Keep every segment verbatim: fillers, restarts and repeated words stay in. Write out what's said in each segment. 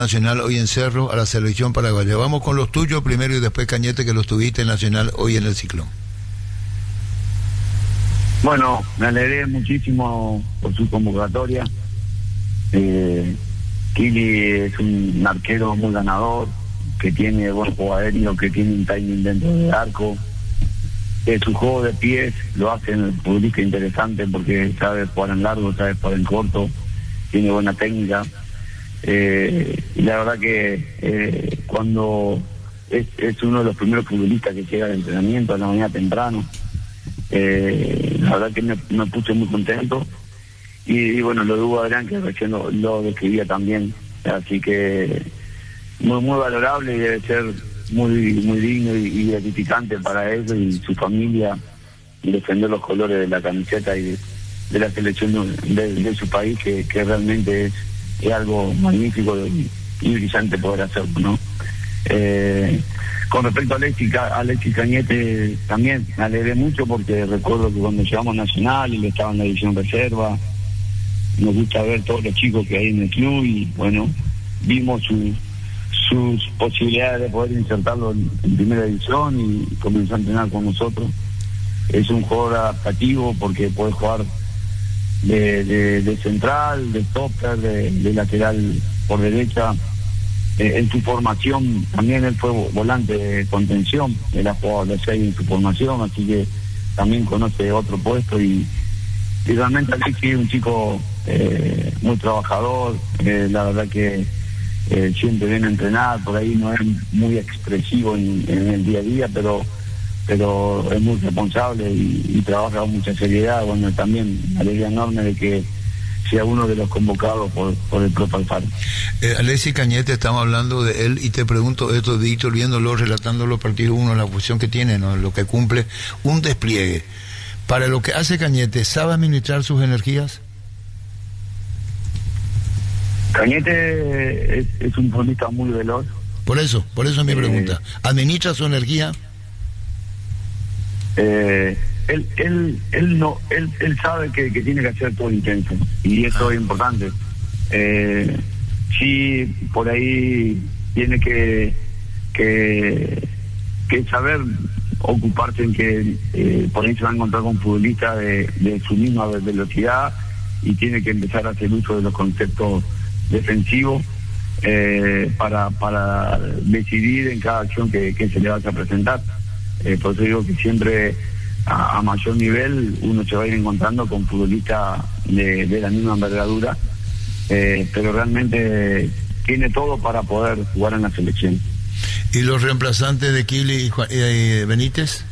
Nacional hoy en Cerro a la selección paraguaya. Vamos con los tuyos primero y después Cañete, que los tuviste en Nacional hoy en el Ciclón. Bueno, me alegré muchísimo por su convocatoria. Eh, Kili es un arquero muy ganador, que tiene buen juego aéreo, que tiene un timing dentro del arco. Eh, su juego de pies lo hace en el futbolista interesante porque sabe jugar en largo, sabe jugar en corto, tiene buena técnica. Eh, y la verdad que eh, cuando es, es uno de los primeros futbolistas que llega al entrenamiento a la mañana temprano, eh, la verdad que me, me puse muy contento. Y, y bueno, lo de Hugo Adrián, que recién lo, lo describía también, así que muy muy valorable y debe ser muy muy digno y, y gratificante para ellos y su familia defender los colores de la camiseta y de, de la selección de, de su país, que, que realmente es es algo magnífico y, y brillante poder hacerlo, ¿no? Eh, con respecto a Alexis, a Alexis Cañete, también me alegré mucho porque recuerdo que cuando llegamos a Nacional y le estaba en la división reserva, nos gusta ver todos los chicos que hay en el club y bueno, vimos su, sus posibilidades de poder insertarlo en, en primera división y comenzó a entrenar con nosotros. Es un jugador adaptativo porque puede jugar De, de, de central, de stopper, de, de lateral por derecha. Eh, en su formación también él fue volante de contención, él ha jugado de seis en su formación, así que también conoce otro puesto y, y realmente Alexis es un chico eh, muy trabajador, eh, la verdad que eh, siempre viene a entrenar, por ahí no es muy expresivo en, en el día a día, pero pero es muy responsable y, y trabaja con mucha seriedad. Bueno, también alegría enorme de que sea uno de los convocados por, por el propio Alfaro. Eh, Alexis Cañete, estamos hablando de él y te pregunto esto, Víctor, viéndolo, relatando los partidos uno, la función que tiene, ¿no? Lo que cumple, un despliegue. Para lo que hace Cañete, ¿sabe administrar sus energías? Cañete es, es un futbolista muy veloz. Por eso, por eso es mi eh, pregunta. ¿Administra su energía? Eh, él él él no él él sabe que, que tiene que hacer todo intenso y eso ah. es importante. Eh, sí, por ahí tiene que que, que saber ocuparse en que eh, por ahí se va a encontrar con futbolistas de, de su misma velocidad y tiene que empezar a hacer uso de los conceptos defensivos eh, para para decidir en cada acción que, que se le vaya a presentar. Eh, por eso digo que siempre a, a mayor nivel uno se va a ir encontrando con futbolistas de, de la misma envergadura, eh, pero realmente tiene todo para poder jugar en la selección. ¿Y los reemplazantes de Kili y Juan, eh, Benítez?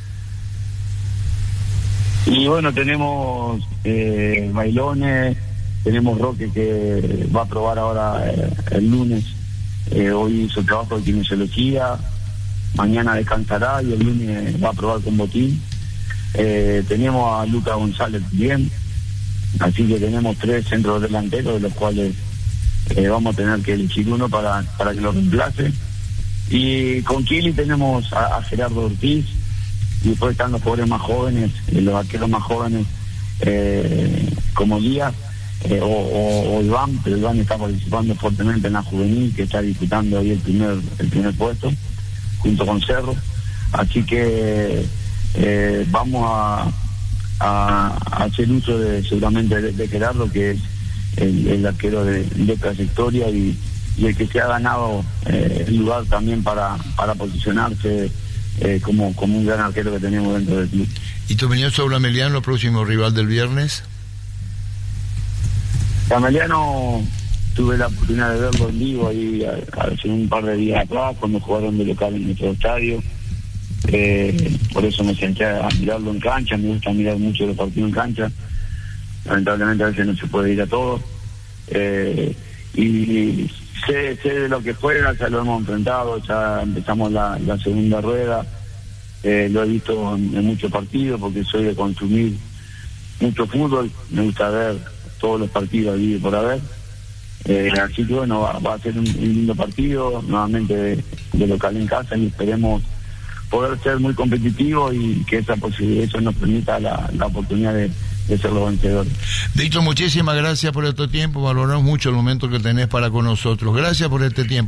Y bueno, tenemos eh, Bailones, tenemos Roque que va a probar ahora eh, el lunes, eh, hoy hizo el trabajo de kinesiología. Mañana descansará y el lunes va a probar con Botín. Eh, tenemos a Lucas González bien, así que tenemos tres centros delanteros, de los cuales eh, vamos a tener que elegir uno para, para que lo reemplace. Y con Kili tenemos a, a Gerardo Ortiz, y después están los jugadores más jóvenes, eh, los arqueros más jóvenes, eh, como Díaz eh, o, o, o Iván, pero Iván está participando fuertemente en la juvenil, que está disputando ahí el primer, el primer puesto junto con Cerro, así que eh, vamos a, a, a hacer uso de seguramente de, de Gerardo, que es el, el arquero de, de trayectoria y, y el que se ha ganado eh, el lugar también para, para posicionarse eh, como, como un gran arquero que tenemos dentro del club. ¿Y tu opinión sobre Ameliano, próximo rival del viernes? Ameliano, tuve la oportunidad de verlo en vivo ahí hace un par de días atrás cuando jugaron de local en nuestro estadio, eh, por eso me senté a mirarlo en cancha, me gusta mirar mucho los partidos en cancha, lamentablemente a veces no se puede ir a todos, eh, y sé, sé de lo que juega, ya lo hemos enfrentado, ya empezamos la, la segunda rueda, eh, lo he visto en, en muchos partidos porque soy de consumir mucho fútbol, me gusta ver todos los partidos allí por haber. Eh, así que bueno, va, va a ser un, un lindo partido, nuevamente de, de local en casa, y esperemos poder ser muy competitivos y que esa posibilidad, eso nos permita la, la oportunidad de, de ser los vencedores. Víctor, muchísimas gracias por este tiempo, valoramos mucho el momento que tenés para con nosotros. Gracias por este tiempo.